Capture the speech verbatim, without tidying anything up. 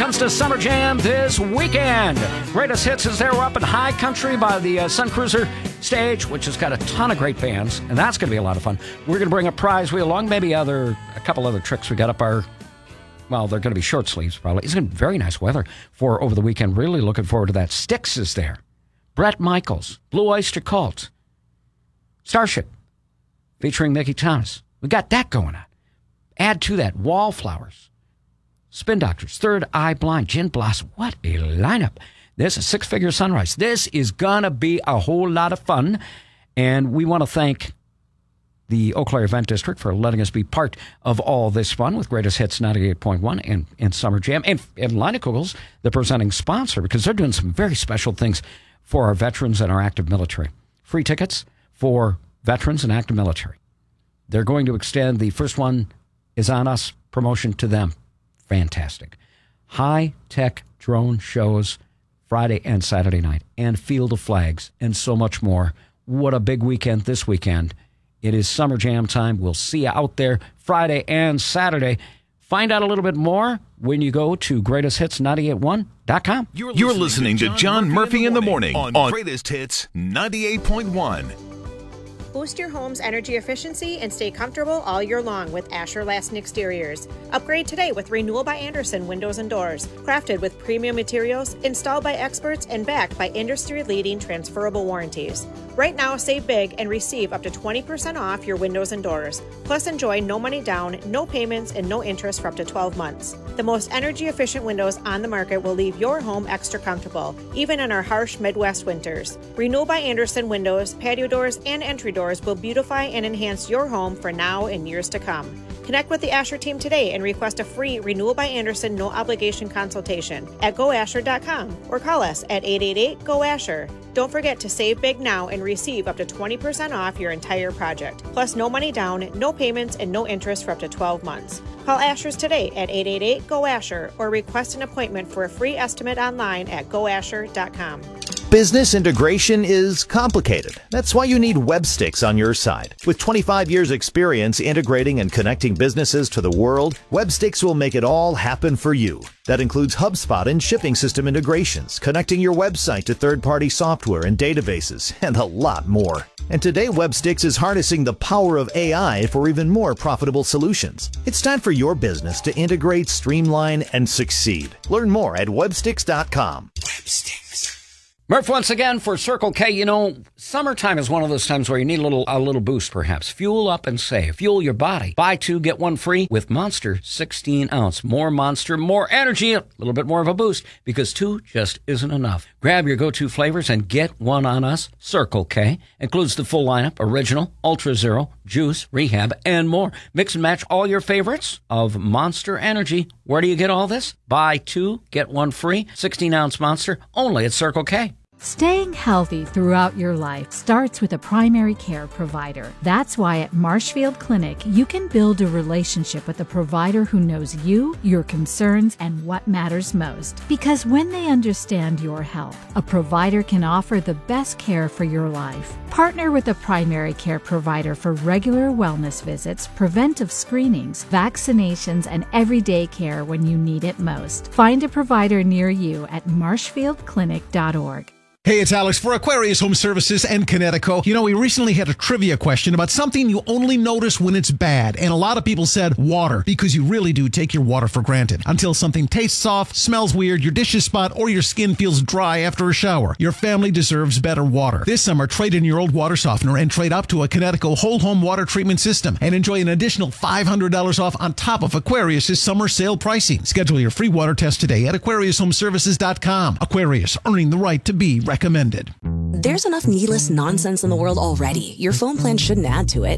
comes to Summer Jam this weekend. Greatest Hits is there. We're up in High Country by the uh, Sun Cruiser stage, which has got a ton of great bands, and that's going to be a lot of fun. We're going to bring a prize wheel along, maybe other a couple other tricks. We got up our, well, they're going to be short sleeves probably. It's going to be very nice weather for over the weekend. Really looking forward to that. Styx is there. Bret Michaels, Blue Oyster Cult, Starship, featuring Mickey Thomas. We got that going on. Add to that Wallflowers, Spin Doctors, Third Eye Blind, Gin Blossom. What a lineup. This is Six Figure Sunrise. This is going to be a whole lot of fun. And we want to thank the Eau Claire Event District for letting us be part of all this fun with Greatest Hits ninety-eight point one and, and Summer Jam. And, and Leinenkugel's the presenting sponsor because they're doing some very special things for our veterans and our active military. Free tickets for veterans and active military. They're going to extend the first one is on us promotion to them. Fantastic. High-tech drone shows Friday and Saturday night, and Field of Flags, and so much more. What a big weekend this weekend. It is Summer Jam time. We'll see you out there Friday and Saturday. Find out a little bit more when you go to greatest hits nine eight one dot com. You're listening, You're listening to John, to John Murphy in the Morning, in the morning on, on Greatest Hits ninety-eight point one. Boost your home's energy efficiency and stay comfortable all year long with Asher Lasting Exteriors. Upgrade today with Renewal by Andersen Windows and Doors. Crafted with premium materials, installed by experts, and backed by industry-leading transferable warranties. Right now, save big and receive up to twenty percent off your windows and doors. Plus, enjoy no money down, no payments, and no interest for up to twelve months. The most energy-efficient windows on the market will leave your home extra comfortable, even in our harsh Midwest winters. Renewal by Andersen windows, patio doors, and entry doors will beautify and enhance your home for now and years to come. Connect with the Asher team today and request a free Renewal by Andersen no-obligation consultation at go asher dot com or call us at eight eight eight, G O, ASHER. Don't forget to save big now and receive up to twenty percent off your entire project. Plus, no money down, no payments, and no interest for up to twelve months. Call Asher's today at eight eight eight, G O, ASHER or request an appointment for a free estimate online at go asher dot com. Business integration is complicated. That's why you need Webstix on your side. With twenty-five years experience integrating and connecting businesses to the world, Webstix will make it all happen for you. That includes HubSpot and shipping system integrations, connecting your website to third-party software and databases, and a lot more. And today, Webstix is harnessing the power of A I for even more profitable solutions. It's time for your business to integrate, streamline, and succeed. Learn more at webstix dot com. Webstix. Murph, once again for Circle K. You know, summertime is one of those times where you need a little a little boost, perhaps. Fuel up and save. Fuel your body. Buy two, get one free with Monster sixteen ounce. More Monster, more energy, a little bit more of a boost, because two just isn't enough. Grab your go-to flavors and get one on us. Circle K includes the full lineup, Original, Ultra Zero, Juice, Rehab, and more. Mix and match all your favorites of Monster Energy. Where do you get all this? Buy two, get one free. sixteen ounce Monster, only at Circle K. Staying healthy throughout your life starts with a primary care provider. That's why at Marshfield Clinic, you can build a relationship with a provider who knows you, your concerns, and what matters most. Because when they understand your health, a provider can offer the best care for your life. Partner with a primary care provider for regular wellness visits, preventive screenings, vaccinations, and everyday care when you need it most. Find a provider near you at marshfield clinic dot org. Hey, it's Alex for Aquarius Home Services and Connecticut. You know, we recently had a trivia question about something you only notice when it's bad. And a lot of people said water, because you really do take your water for granted. Until something tastes off, smells weird, your dishes spot, or your skin feels dry after a shower. Your family deserves better water. This summer, trade in your old water softener and trade up to a Connecticut whole home water treatment system and enjoy an additional five hundred dollars off on top of Aquarius' summer sale pricing. Schedule your free water test today at aquarius home services dot com. Aquarius, earning the right to be recommended. There's enough needless nonsense in the world already. Your phone plan shouldn't add to it.